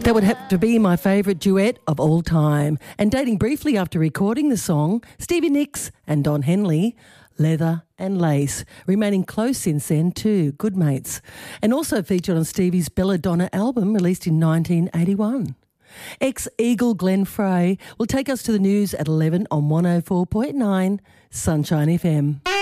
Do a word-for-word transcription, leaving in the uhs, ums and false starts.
That would have to be my favourite duet of all time. And dating briefly after recording the song, Stevie Nicks and Don Henley, Leather and Lace, remaining close since then too, good mates. And also featured on Stevie's Belladonna album released in nineteen eighty-one. Ex-Eagle Glenn Frey will take us to the news at eleven on one oh four point nine Sunshine F M.